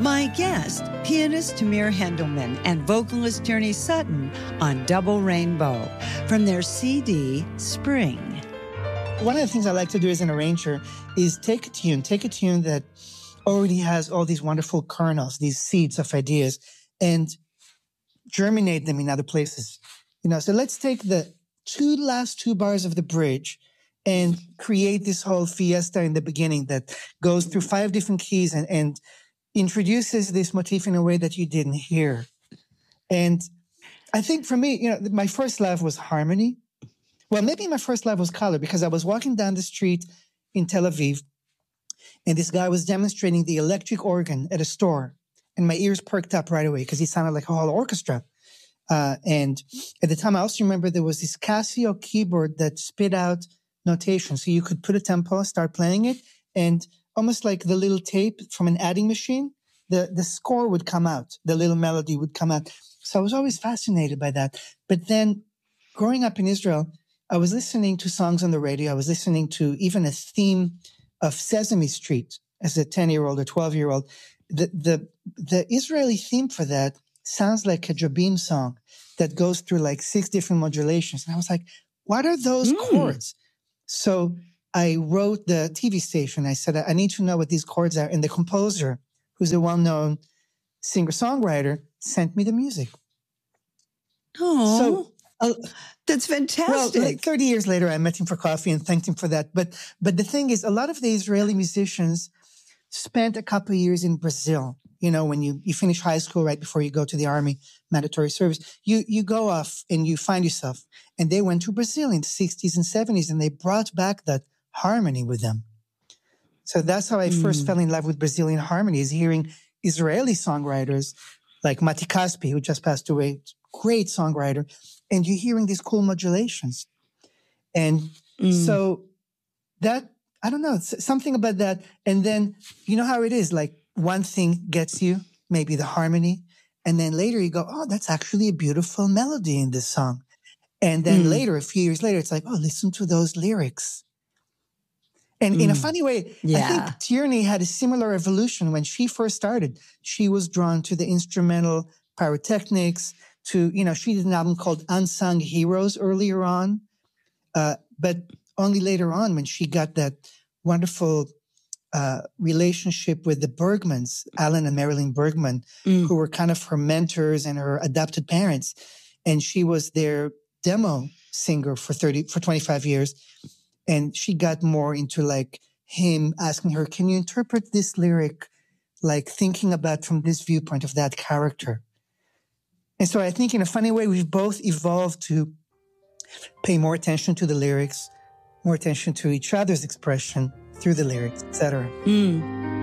My guest, pianist Tamir Hendelman and vocalist Tierney Sutton on Double Rainbow from their CD, Spring. One of the things I like to do as an arranger is take a tune that already has all these wonderful kernels, these seeds of ideas, and germinate them in other places. So let's take the last two bars of the bridge and create this whole fiesta in the beginning that goes through 5 different keys and introduces this motif in a way that you didn't hear. And I think for me, my first love was harmony. Well, maybe my first love was color, because I was walking down the street in Tel Aviv and this guy was demonstrating the electric organ at a store, and my ears perked up right away because he sounded like a whole orchestra. And at the time, I also remember there was this Casio keyboard that spit out notation. So you could put a tempo, start playing it, and almost like the little tape from an adding machine, the score would come out, the little melody would come out. So I was always fascinated by that. But then growing up in Israel, I was listening to songs on the radio. I was listening to even a theme of Sesame Street as a 10-year-old or 12-year-old. The Israeli theme for that sounds like a Jabin song that goes through like 6 different modulations. And I was like, what are those chords? So I wrote the TV station. I said, I need to know what these chords are. And the composer, who's a well-known singer-songwriter, sent me the music. Oh, that's fantastic. Well, like 30 years later, I met him for coffee and thanked him for that. But the thing is, a lot of the Israeli musicians spent a couple of years in Brazil. When you finish high school right before you go to the army mandatory service, you go off and you find yourself. And they went to Brazil in the 60s and 70s, and they brought back that harmony with them. So that's how I first fell in love with Brazilian harmony, is hearing Israeli songwriters like Mati Caspi, who just passed away, great songwriter, and you're hearing these cool modulations. And so that, I don't know, something about that. And then, you know how it is, like one thing gets you, maybe the harmony, and then later you go, oh, that's actually a beautiful melody in this song. And then later, a few years later, it's like, oh, listen to those lyrics. And in a funny way, I think Tierney had a similar evolution when she first started. She was drawn to the instrumental pyrotechnics, she did an album called Unsung Heroes earlier on. But only later on, when she got that wonderful relationship with the Bergmans, Alan and Marilyn Bergman, who were kind of her mentors and her adopted parents. And she was their demo singer for 25 years. And she got more into like him asking her, can you interpret this lyric, like thinking about from this viewpoint of that character? And so I think in a funny way, we've both evolved to pay more attention to the lyrics, more attention to each other's expression through the lyrics, etc.